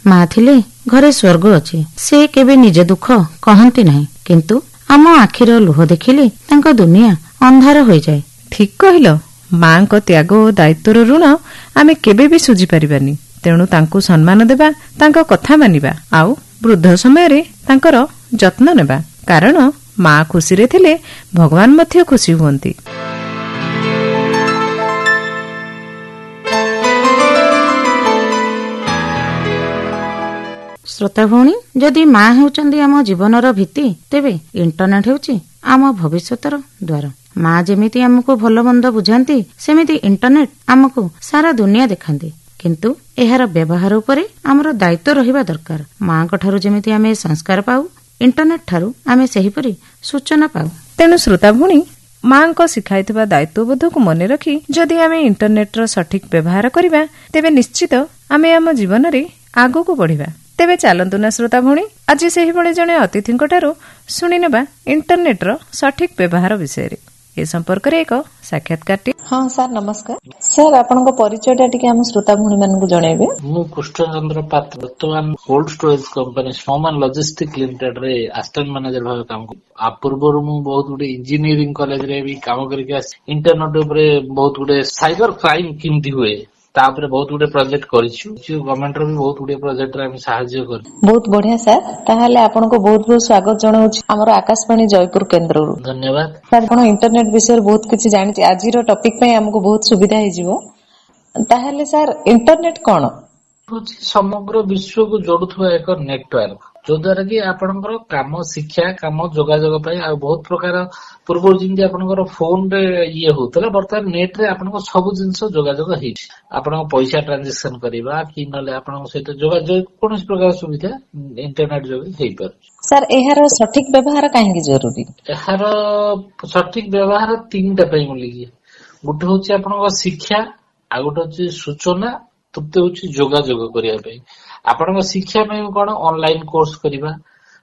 ମା ଥିଲେ ଘରେ ସ୍ୱର୍ଗ ଅଛି। ସେ କେବେ ନିଜ ଦୁଃଖ କହନ୍ତି ନାହିଁ, କିନ୍ତୁ ଆମ ଆଖିର ଲୁହ ଦେଖିଲେ ତାଙ୍କ ଦୁନିଆ ଅନ୍ଧାର ହୋଇଯାଏ। ଠିକ୍ କହିଲ। ମାଙ୍କ ତ୍ୟାଗ ଓ ଦାୟିତ୍ୱର ଋଣ ଆମେ କେବେ ବି ଶୁଝି ପାରିବାନି। ତେଣୁ ତାଙ୍କୁ ସମ୍ମାନ ଦେବା, ତାଙ୍କ କଥା ମାନିବା, ଆଉ ବୃଦ୍ଧ ସମୟରେ ତାଙ୍କର ଯତ୍ନ ନେବା। କାରଣ ମା ଖୁସିରେ ଥିଲେ ଭଗବାନ ମଧ୍ୟ ଖୁସି ହୁଅନ୍ତି। ଶ୍ରୋତା ଭଉଣୀ, ଯଦି ମା ହେଉଛନ୍ତି ଆମ ଜୀବନର ଭିତ୍ତି, ତେବେ ଇଣ୍ଟରନେଟ୍ ହେଉଛି ଆମ ଭବିଷ୍ୟତର ଦ୍ୱାର। ମା ଯେମିତି ଆମକୁ ଭଲ ମନ୍ଦ ବୁଝାନ୍ତି, ସେମିତି ଇଣ୍ଟରନେଟ୍ ଆମକୁ ସାରା ଦୁନିଆ ଦେଖାନ୍ତି। କିନ୍ତୁ ଏହାର ବ୍ୟବହାର ଉପରେ ଆମର ଦାୟିତ୍ୱ ରହିବା ଦରକାର। ମାଙ୍କ ଠାରୁ ଯେମିତି ଆମେ ସଂସ୍କାର ପାଉ, ଇଣ୍ଟରନେଟ୍ ଠାରୁ ଆମେ ସେହିପରି ସୂଚନା ପାଉ। ତେଣୁ ଶ୍ରୋତା ଭଉଣୀ, ମାଙ୍କ ଶିଖାଇଥିବା ଦାୟିତ୍ୱବୋଧକୁ ମନେ ରଖି ଯଦି ଆମେ ଇଣ୍ଟରନେଟ୍ର ସଠିକ୍ ବ୍ୟବହାର କରିବା, ତେବେ ନିଶ୍ଚିତ ଆମେ ଆମ ଜୀବନରେ ଆଗକୁ ବଢିବା। ତେବେ ଚାଲନ୍ତୁ ନା ଶ୍ରୋତା ଭଉଣୀ, ଆଜି ସେହିଭଳି ଜଣେ ଅତିଥିଙ୍କଠାରୁ ଶୁଣିନେବା ଇଣ୍ଟରନେଟ୍ର ସଠିକ୍ ବ୍ୟବହାର ବିଷୟରେ। ଏ ସମ୍ପର୍କରେ ଏକ ସାକ୍ଷାତକାରଟି। ହଁ ସାର୍, ନମସ୍କାର। ସାର୍, ଆପଣଙ୍କ ପରିଚୟଟା ଟିକେ ଆମ ଶ୍ରୋତା ଭଉଣୀ ମାନଙ୍କୁ ଜଣେଇବେ। ମୁଁ କୃଷ୍ଣଚନ୍ଦ୍ର ପାତ୍ର, ବର୍ତ୍ତମାନ cold storage company ସ୍ନୋମାନ logistic limited ରେ ଆସିଷ୍ଟାଣ୍ଟ ମ୍ୟାନେଜର ଭାବେ କାମ କରୁଛି। ଆ ପୂର୍ବରୁ ମୁଁ ବହୁତ ଗୁଡେ ଇଞ୍ଜିନିୟରିଂ କଲେଜରେ ବି କାମ କରିକି ଆସିଛି। ଇଣ୍ଟରନେଟ୍ ଉପରେ ବହୁତ ଗୁଡେ ସାଇବର କ୍ରାଇମ କେମିତି ହୁଏ ତା ଉପରେ ବହୁତ ଗୁଡେ ପ୍ରୋଜେକ୍ଟ କରିଛୁ। ଗଭର୍ଣ୍ଣମେଣ୍ଟର ବି ବହୁତ ଗୁଡେ ପ୍ରୋଜେକ୍ଟରେ ଆମେ ସାହାଯ୍ୟ କରିଛୁ। ବହୁତ ବଢିଆ ସାର୍। ତାହେଲେ ଆପଣଙ୍କୁ ବହୁତ ବହୁତ ସ୍ୱାଗତ ଜଣାଉଛି ଆମର ଆକାଶବାଣୀ ଜୟପୁର କେନ୍ଦ୍ରରୁ। ଧନ୍ୟବାଦ ସାର୍। ଆପଣ ଇଣ୍ଟରନେଟ୍ ବିଷୟରେ ବହୁତ କିଛି ଜାଣିଛି, ଆଜିର ଟପିକ ପାଇଁ ଆମକୁ ବହୁତ ସୁବିଧା ହେଇଯିବ। ତାହେଲେ ସାର୍, ଇଣ୍ଟରନେଟ୍ କଣ? ସମଗ୍ର ବିଶ୍ୱକୁ ଯୋଡୁଥିବା ଏକ ନେଟୱାର୍କ, ଯୋଉଦ୍ୱାରା କି ଆପଣଙ୍କର କାମ, ଶିକ୍ଷା କାମ, ଯୋଗାଯୋଗ ପାଇଁ ଆଉ ବହୁତ ପ୍ରକାର ପୂର୍ବରୁ ଯେମିତି ଆପଣଙ୍କର ଫୋନରେ ହଉଥିଲା, ବର୍ତ୍ତମାନ ନେଟ ରେ ଆପଣଙ୍କ ସବୁ ଜିନିଷ ଯୋଗାଯୋଗ ହେଇଛି। ଆପଣଙ୍କ ପଇସା ଟ୍ରାଞ୍ଜାକ୍ସନ କରିବା କି ନହେଲେ ଆପଣଙ୍କ ସହିତ ଯୋଗାଯୋଗ କୌଣସି ପ୍ରକାର ସୁବିଧା ଇଣ୍ଟରନେଟ ଯୋଗେ ହେଇପାରୁଛି। ସାର୍, ଏହାର ସଠିକ ବ୍ୟବହାର କାହିଁକି ଜରୁରୀ? ଏହାର ସଠିକ ବ୍ୟବହାର ତିନିଟା ପାଇଁ ବୋଲିକି, ଗୋଟେ ହଉଛି ଆପଣଙ୍କ ଶିକ୍ଷା, ଆଉ ଗୋଟେ ହଉଛି ସୂଚନା, ତୃତୀୟ ହଉଛି ଯୋଗାଯୋଗ କରିବା ପାଇଁ। ଆପଣଙ୍କ ଶିକ୍ଷା ପାଇଁ କଣ, ଅନଲାଇନ କୋର୍ସ କରିବା,